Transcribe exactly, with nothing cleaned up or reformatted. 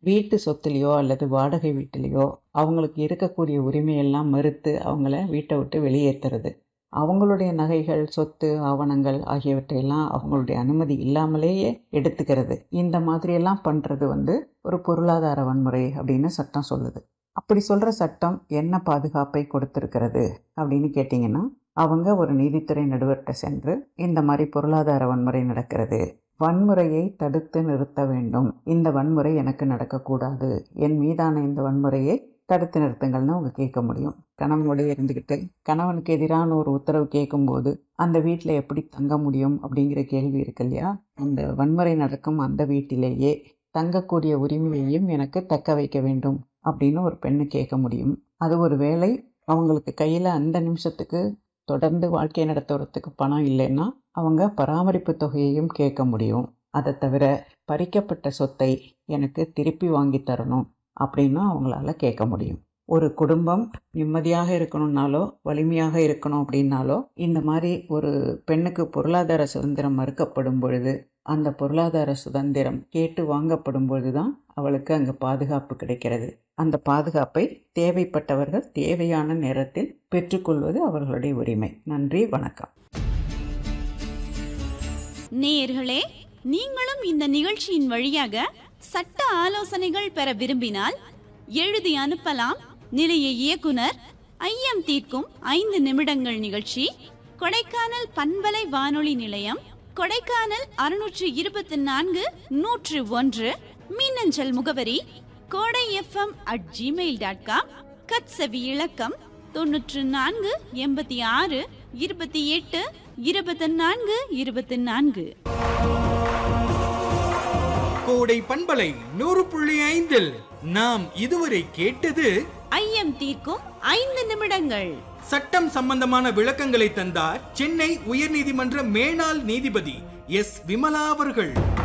வீட்டு சொத்துலையோ அல்லது வாடகை வீட்டிலையோ அவங்களுக்கு இருக்கக்கூடிய உரிமையெல்லாம் மறுத்து அவங்கள வீட்டை விட்டு வெளியேற்றுறது, அவங்களுடைய நகைகள், சொத்து, ஆவணங்கள் ஆகியவற்றையெல்லாம் அவங்களுடைய அனுமதி இல்லாமலேயே எடுத்துக்கிறது, இந்த மாதிரியெல்லாம் பண்ணுறது வந்து ஒரு பொருளாதார வன்முறை அப்படின்னு சட்டம் சொல்லுது. அப்படி சொல்கிற சட்டம் என்ன பாதுகாப்பை கொடுத்துருக்கிறது அப்படின்னு கேட்டிங்கன்னா, அவங்க ஒரு நீதித்துறை நடுவர்கிட்ட சென்று இந்த மாதிரி பொருளாதார வன்முறை நடக்கிறது, வன்முறையை தடுத்து நிறுத்த வேண்டும், இந்த வன்முறை எனக்கு நடக்கக்கூடாது, என் மீதான இந்த வன்முறையை தடுத்து நிறுத்துங்கள்னு அவங்க கேட்க முடியும். கணவனோட இருந்துக்கிட்டு கணவனுக்கு எதிரான ஒரு உத்தரவு கேட்கும்போது அந்த வீட்டில் எப்படி தங்க முடியும் அப்படிங்கிற கேள்வி இருக்கு இல்லையா. அந்த வன்முறை நடக்கும் அந்த வீட்டிலேயே தங்கக்கூடிய உரிமையையும் எனக்கு தக்க வைக்க வேண்டும் அப்படின்னு ஒரு பெண்ணு கேட்க முடியும். அது ஒரு வேளை அவங்களுக்கு கையில் அந்த நிமிஷத்துக்கு தொடர்ந்து வாழ்க்கை நடத்துறதுக்கு பணம் இல்லைன்னா அவங்க பராமரிப்பு தொகையையும் கேட்க முடியும். அதை தவிர பறிக்கப்பட்ட சொத்தை எனக்கு திருப்பி வாங்கி தரணும் அப்படின்னு அவங்களால கேட்க முடியும். ஒரு குடும்பம் நிம்மதியாக இருக்கணும்னாலோ வலிமையாக இருக்கணும் அப்படின்னாலோ இந்த மாதிரி ஒரு பெண்ணுக்கு பொருளாதார சுதந்திரம் மறுக்கப்படும் பொழுது, அந்த பொருளாதார சுதந்திரம் கேட்டு வாங்கப்படும் பொழுது தான் அவளுக்கு அங்கே பாதுகாப்பு கிடைக்கிறது. அந்த பாதுகாப்பை தேவைப்பட்டவர்கள் தேவையான நேரத்தில் பெற்றுக்கொள்வது அவர்களுடைய உரிமை. நன்றி, வணக்கம். நேயர்களே, நீங்களும் இந்த நிகழ்ச்சியின் வழியாக சட்ட ஆலோசனைகள் பெற விரும்பினால் எழுதி அனுப்பலாம். நிலைய இயக்குனர், ஐயம் தீர்க்கும் ஐந்து நிமிடங்கள் நிகழ்ச்சி, கொடைக்கானல் பண்பலை வானொலி நிலையம், கொடைக்கானல் அறுநூற்று இருபத்தி நான்கு நூற்று ஒன்று, மின்னஞ்சல் முகவரி கோடை FM at Gmail dot com, கட்செவி இலக்கம் தொன்னூற்று நான்கு எண்பத்தி ஆறு இருபத்தி எட்டு இருபத்தி நான்கு இருபத்தி நான்கு. கோடை பண்பலை நூறு புள்ளி ஐந்தில் நாம் இதுவரை கேட்டது ஐயம் தீர்க்கும் ஐந்து நிமிடங்கள். சட்டம் சம்பந்தமான விளக்கங்களை தந்தார் சென்னை உயர்நீதிமன்ற மேனாள் நீதிபதி எஸ் விமலா அவர்கள்.